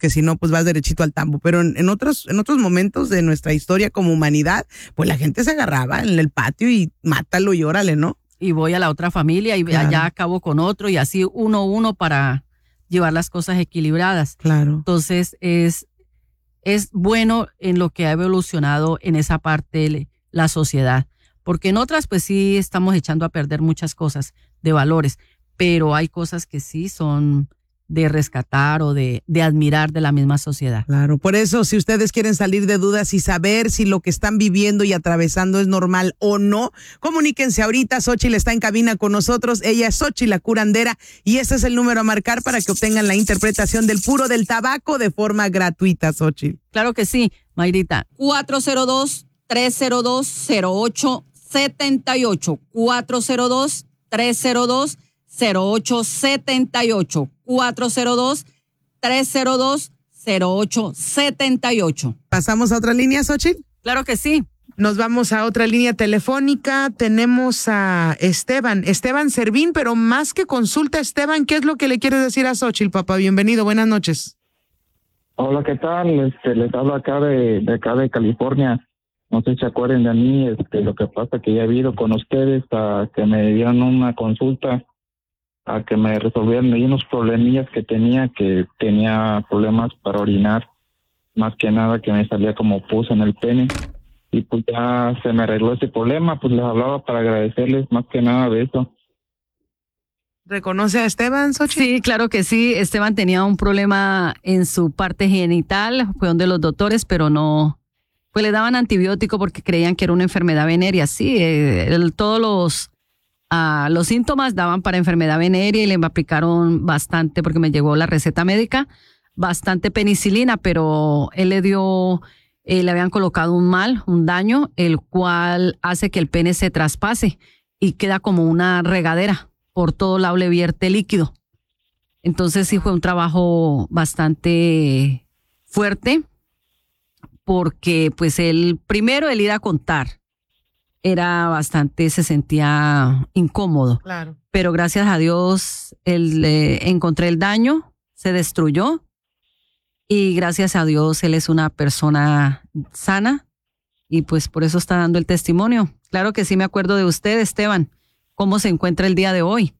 que si no, pues vas derechito al tambo. Pero en otros momentos de nuestra historia como humanidad, pues la gente se agarraba en el patio y mátalo y órale, ¿no? Y voy a la otra familia y Claro. allá acabo con otro y así uno para llevar las cosas equilibradas. Claro. Entonces es bueno en lo que ha evolucionado en esa parte la sociedad. Porque en otras pues sí estamos echando a perder muchas cosas de valores, pero hay cosas que sí son de rescatar o de admirar de la misma sociedad. Claro, por eso si ustedes quieren salir de dudas y saber si lo que están viviendo y atravesando es normal o no, comuníquense ahorita. Xóchitl está en cabina con nosotros, ella es Xóchitl la curandera y ese es el número a marcar para que obtengan la interpretación del puro del tabaco de forma gratuita, Xóchitl. Claro que sí, Mayrita. 402-302-0878. 402-302-0878. 402-302-0878. ¿Pasamos a otra línea, Xóchitl? Claro que sí. Nos vamos a otra línea telefónica. Tenemos a Esteban Servín, pero más que consulta, Esteban, ¿qué es lo que le quieres decir a Xóchitl, papá? Bienvenido, buenas noches. Hola, ¿qué tal? Les hablo acá de California. No sé si se acuerdan de mí. Lo que pasa que ya he ido con ustedes a que me dieran una consulta, a que me resolvieran ahí unos problemillas que tenía problemas para orinar, más que nada que me salía como pus en el pene. Y pues ya se me arregló ese problema, pues les hablaba para agradecerles más que nada de eso. ¿Reconoce a Esteban, Xóchitl? Sí, claro que sí. Esteban tenía un problema en su parte genital, fue donde los doctores, pero no, pues le daban antibiótico porque creían que era una enfermedad venérea. Sí, todos los síntomas daban para enfermedad venérea y le aplicaron bastante, porque me llegó la receta médica, bastante penicilina, pero él le habían colocado un daño, el cual hace que el pene se traspase y queda como una regadera. Por todo lado le vierte líquido. Entonces sí fue un trabajo bastante fuerte, porque pues el ir a contar se sentía incómodo. Claro. Pero gracias a Dios encontré el daño, se destruyó y gracias a Dios él es una persona sana y pues por eso está dando el testimonio. Claro que sí me acuerdo de usted, Esteban. ¿Cómo se encuentra el día de hoy?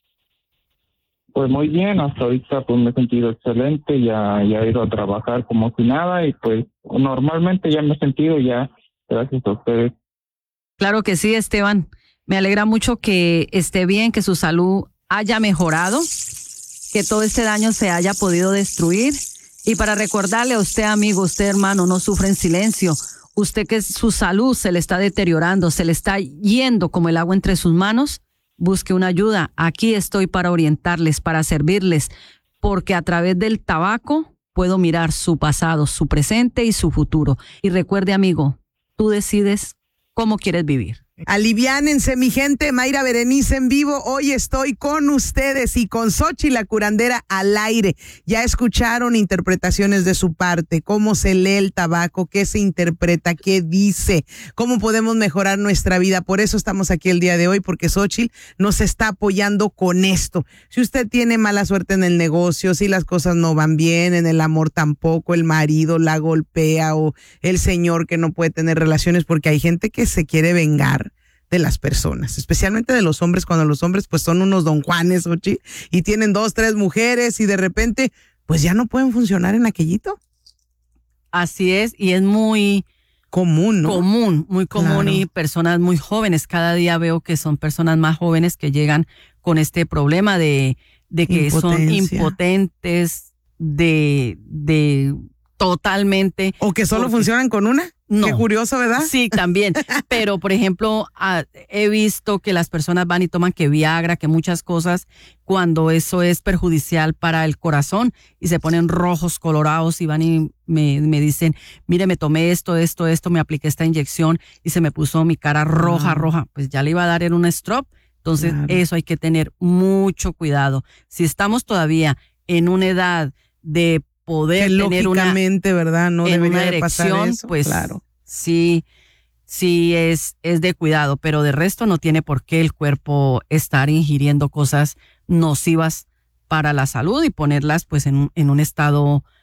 Pues muy bien, hasta ahorita pues me he sentido excelente, ya he ido a trabajar como si nada y pues normalmente ya me he sentido ya, gracias a ustedes. Claro que sí, Esteban. Me alegra mucho que esté bien, que su salud haya mejorado, que todo este daño se haya podido destruir. Y para recordarle a usted, amigo, usted, hermano, no sufre en silencio. Usted que su salud se le está deteriorando, se le está yendo como el agua entre sus manos, busque una ayuda. Aquí estoy para orientarles, para servirles, porque a través del tabaco puedo mirar su pasado, su presente y su futuro. Y recuerde, amigo, tú decides cómo quieres vivir. Aliviánense, mi gente. Mayra Berenice en vivo. Hoy estoy con ustedes y con Xóchitl la curandera al aire. Ya escucharon interpretaciones de su parte, cómo se lee el tabaco, qué se interpreta, qué dice, cómo podemos mejorar nuestra vida. Por eso estamos aquí el día de hoy, porque Xóchitl nos está apoyando con esto. Si usted tiene mala suerte en el negocio, si las cosas no van bien, en el amor tampoco, el marido la golpea o el señor que no puede tener relaciones, porque hay gente que se quiere vengar de las personas, especialmente de los hombres, cuando los hombres pues son unos don Juanes, Xóchitl, y tienen 2, 3 mujeres y de repente pues ya no pueden funcionar en aquellito. Así es, y es muy común, ¿no? Muy común, claro. Y personas muy jóvenes, cada día veo que son personas más jóvenes que llegan con este problema de que son impotentes, de totalmente. ¿O que solo funcionan con una? No. Qué curioso, ¿verdad? Sí, también. Pero, por ejemplo, he visto que las personas van y toman que Viagra, que muchas cosas, cuando eso es perjudicial para el corazón y se ponen rojos, colorados y van y me dicen, mire, me tomé esto, me apliqué esta inyección y se me puso mi cara roja. Pues ya le iba a dar en un stroke. Entonces, eso hay que tener mucho cuidado. Si estamos todavía en una edad de poder que tener lógicamente, ¿verdad? No debería una erección, de pasar eso. Pues claro. Sí es de cuidado, pero de resto no tiene por qué el cuerpo estar ingiriendo cosas nocivas para la salud y ponerlas pues en un estado